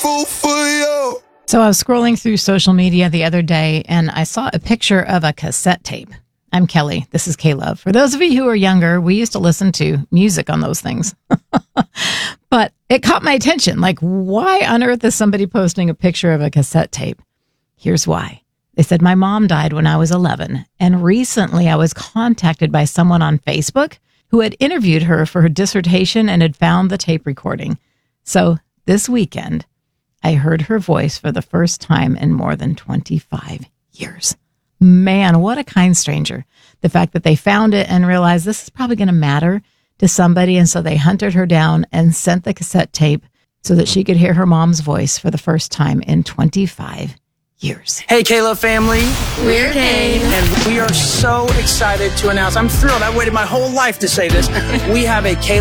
fool for you. So I was scrolling through social media the other day and I saw a picture of a cassette tape. I'm Kelly. This is K-Love. For those of you who are younger, we used to listen to music on those things. But it caught my attention. Like, why on earth is somebody posting a picture of a cassette tape? Here's why. They said, my mom died when I was 11. And recently I was contacted by someone on Facebook who had interviewed her for her dissertation and had found the tape recording. So this weekend, I heard her voice for the first time in more than 25 years. Man, what a kind stranger. The fact that they found it and realized this is probably going to matter to somebody. And so they hunted her down and sent the cassette tape so that she could hear her mom's voice for the first time in 25 years. Hey, K-Love family. We're Kane. And we are so excited to announce, I'm thrilled. I waited my whole life to say this. We have a K-Love